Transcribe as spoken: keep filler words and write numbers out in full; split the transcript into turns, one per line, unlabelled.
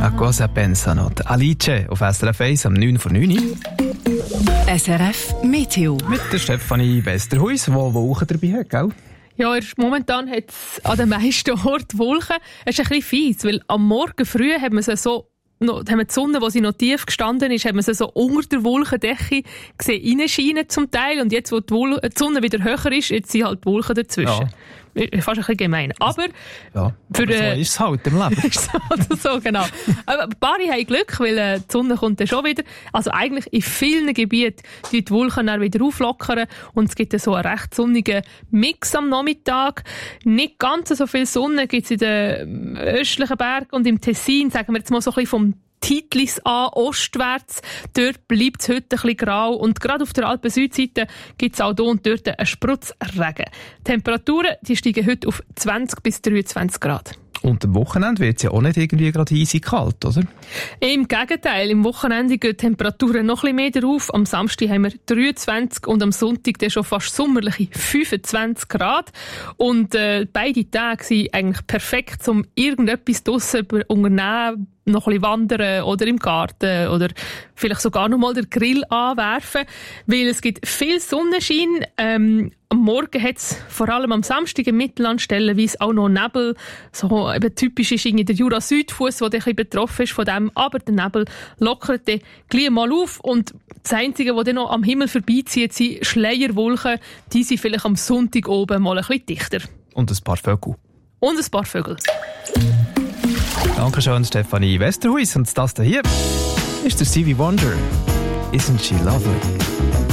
A cosa pensano? Alice auf S R F eins am neun vor neun.
S R F Meteo.
Mit der Stefanie Westerhuis, die Wolken dabei hat, gell?
Ja, momentan hat es an den meisten Orten Wolken. Es ist ein bisschen fies, weil am Morgen früh hat man sie so noch, haben wir die Sonne, wo sie noch tief gestanden ist, hat man sie so unter der Wolkendecke gesehen, reinscheinen zum Teil. Und jetzt, wo die, Wol- die Sonne wieder höher ist, jetzt sind halt die Wolken dazwischen. Ja. Fast ein bisschen gemein. Aber,
ja,
für,
aber so
äh,
ist es halt im Leben.
so, so, genau. Aber ein paar haben Glück, weil äh, die Sonne kommt dann schon wieder. Also eigentlich in vielen Gebieten die die Wolken dann wieder auflockern und es gibt dann so einen recht sonnigen Mix am Nachmittag. Nicht ganz so viel Sonne gibt es in den östlichen Bergen und im Tessin, sagen wir jetzt mal so ein bisschen vom Titlis an, ostwärts. Dort bleibt es heute ein bisschen grau. Und gerade auf der Alpen-Südseite gibt es auch hier und dort einen Sprutzregen. Die Temperaturen die steigen heute auf zwanzig bis dreiundzwanzig Grad.
Und am Wochenende wird es ja auch nicht irgendwie gerade easy kalt, oder?
Im Gegenteil, im Wochenende gehen die Temperaturen noch ein bisschen mehr auf. Am Samstag haben wir dreiundzwanzig und am Sonntag dann schon fast sommerliche fünfundzwanzig Grad. Und äh, beide Tage sind eigentlich perfekt, um irgendetwas draussen zu unternehmen, noch ein bisschen wandern oder im Garten oder vielleicht sogar noch mal den Grill anwerfen, weil es gibt viel Sonnenschein. Ähm, am Morgen hat es vor allem am Samstag im Mittelland stellenweise auch noch Nebel. So eben typisch ist irgendwie der Jura-Südfuss, der ein bisschen betroffen ist von dem. Aber der Nebel lockert dann gleich mal auf und das Einzige, was dann noch am Himmel vorbeizieht, sind Schleierwolken. Die sind vielleicht am Sonntag oben mal ein bisschen dichter.
Und ein paar Vögel.
Und ein paar Vögel.
Dankeschön, Stefanie Westerhuis. Und das hier ist der Stevie Wonder. Isn't she lovely?